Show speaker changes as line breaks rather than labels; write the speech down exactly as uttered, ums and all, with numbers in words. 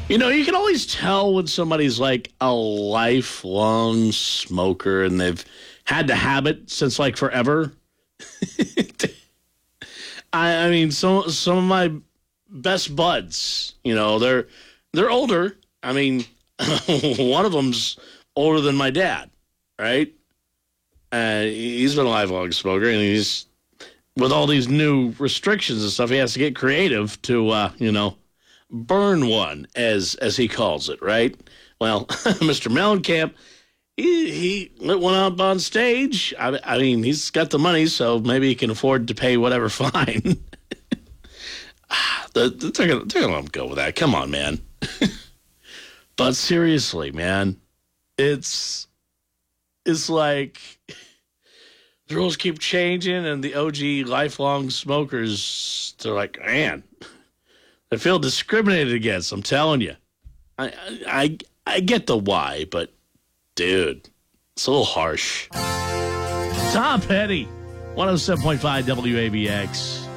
You know, you can always tell when somebody's like a lifelong smoker and they've had the habit since like forever. I, I mean, some some of my best buds, you know, they're they're older. I mean, one of them's older than my dad, right? Uh, he's been a lifelong smoker, and he's with all these new restrictions and stuff. He has to get creative to, uh, you know, burn one, as as he calls it, right? Well, Mister Mellencamp, he he lit one up on stage. I, I mean, he's got the money, so maybe he can afford to pay whatever fine. the, the, they're gonna they're gonna let him go with that. Come on, man. But seriously, man, it's it's like the rules keep changing, and the O G lifelong smokers, they're like, man, they feel discriminated against. I'm telling you, I I I get the why, but dude, it's a little harsh. Tom Petty, one oh seven point five W A B X.